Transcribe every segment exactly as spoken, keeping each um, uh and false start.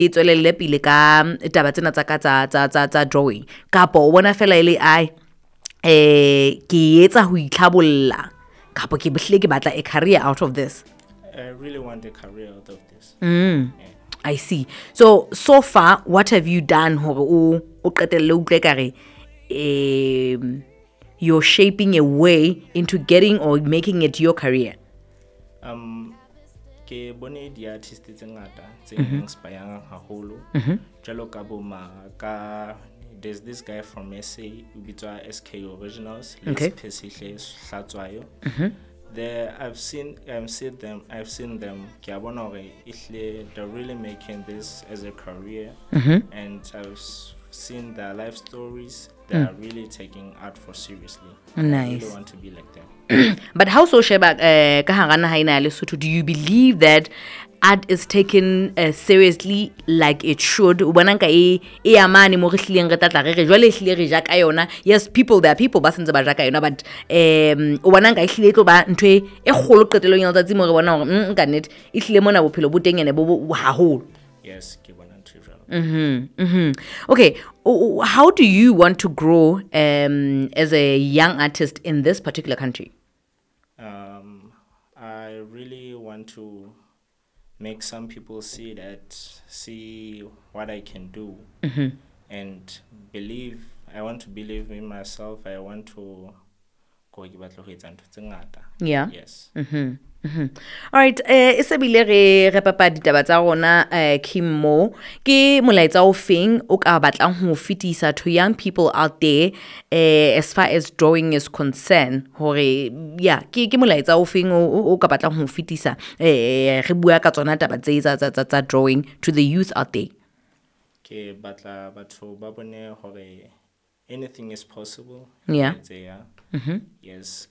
e tswelelle pele ka taba tsena tsa ka tsa tsa tsa tsa drawing kapo o bona fela ile ai eh ke etsa ho itlhabolla kapo ke behle ke batla a career out of this? I really want a career out of this. Mm. Yeah. I see. So so far, what have you done? Hore o qetelle o kare um you're shaping a way into getting or making it your career. Um, ke bone di artist tse ngata tse inspiring haholo. Jalo ka bo ma ka there's this guy from S A ubitswa S K Originals. Okay. Phesihle Hlatswayo. There, I've seen, I've seen them, I've seen them. They're really making this as a career, Mm-hmm. and I've seen their life stories. They are mm. really taking art for seriously. Nice. I really want to be like them. But how so, Sheba? Do you believe that art is taken uh, seriously like it should? Yes, people, there are people, but um, yes, Mm-hmm, mm-hmm. Okay, how do you want to grow um, as a young artist in this particular country? Um, I really want to make some people see that, see what I can do, mm-hmm. and believe. I want to believe in myself. I want to go. Yeah. Yes. Mm-hmm. Mm-hmm. All right, eh e se bile re re papa ditaba tsa rona eh Kim Mo ke molaetsa o feng o ka batlang ho fitisa to young people out there eh as far as drawing is concerned hore yeah ke ke molaetsa o feng o ka batlang ho fitisa eh re bua ka tsona taba tse tsa tsa tsa drawing to the youth out there? Ke batla batho ba bone hore anything is possible. Yeah. Mm-hmm. Yes,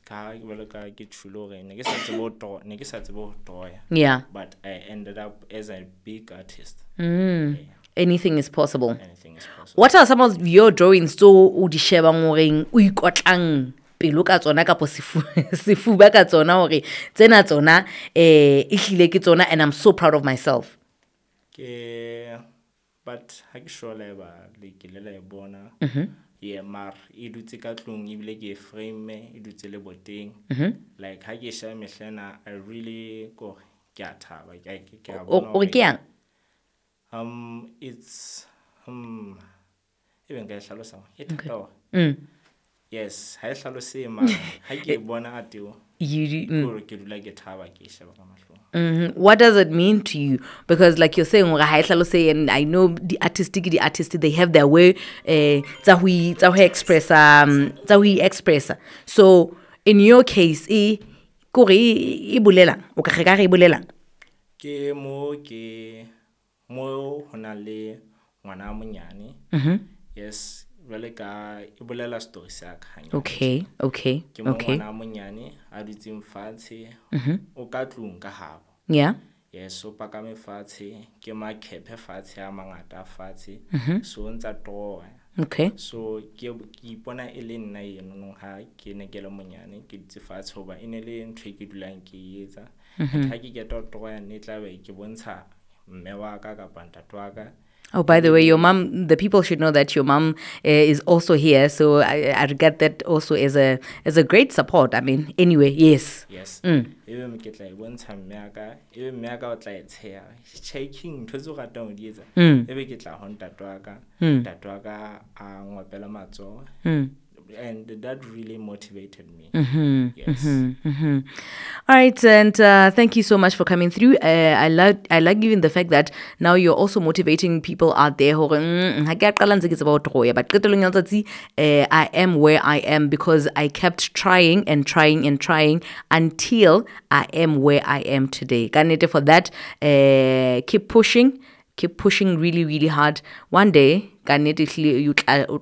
yeah. But I ended up as a big artist. Mm. Yeah. Anything is possible. Anything is possible. What are some of your drawings so o di sheba ngoreng o ikotlang pelo ka tsona ka posifu sifuba ka tsona hore tsena tsona eh ihlile ke tsona and I'm so proud of myself? Ke but ha ke sure le ba le ke le le bona. Mhm. Yeah, mar e dutse ka tlung e bile ke frame e dutse le boteng. Mhm. Like ha ke sha mehlena I really go ke a thaba ke ke a bona o ke yang um it's um even ga hlalosa e thata. Mm. Yes, ha e hlalose ma ha ke bona ateo you mm. ke dula ke thaba ke sheba ka mahlo. Mm-hmm. What does it mean to you? Because like you're saying, and I know the artistic, the artistic, they have their way uh, express um express. So in your case, e kore e bolela o ka ga re bolela ke mo ke mo hona le ngwana monyane. Mhm. Yes, really ka e bolela story sa ka. Okay, okay, ke mo okay. ngwana monyane a dutse mfatshe Mhm. o ka tlung ka habo. Yeah. Yes, so pa ka me fatshe ke ma khephe fatshe a mangata fatshe. Mhm. So ntsa toa. Okay. So ke ke ipona e le nna eno ha ke ne ke le monyane ke ditse fatshe hoba ene le ntwe ke dulang ke etsa. Ha ke ke totoa ne tla be ke bontsha mme wa ka ka pantato wa ka. Oh, by the way, your mom, the people should know that your mom uh, is also here. So I, I regard that also as a as a great support. I mean, anyway, yes. Yes. Mm. Even ke tla bontsha mmeka, even mmeka o tla etsea. Checking thozo ga tang di etsa. Ebe ke tla honta twaka, tatwaka a ngopela matso. And that really motivated me. Mm-hmm, yes. Mm-hmm, mm-hmm. All right, and uh, thank you so much for coming through. Uh, I like I like giving the fact that now you're also motivating people out there who mm, but uh, I am where I am because I kept trying and trying and trying until I am where I am today. For that, uh, keep pushing. Keep pushing really, really hard. One day, you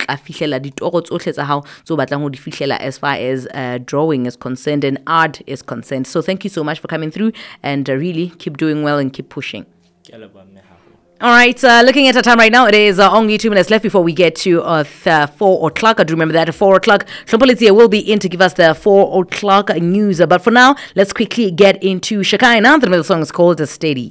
as far as uh, drawing is concerned and art is concerned. So thank you so much for coming through and uh, really keep doing well and keep pushing. All right, uh, looking at our time right now, it is uh, only two minutes left before we get to uh, th- four o'clock. I do remember that at four o'clock, Shompolizia will be in to give us the four o'clock news. But for now, let's quickly get into Shekinah. The middle song is called Steady.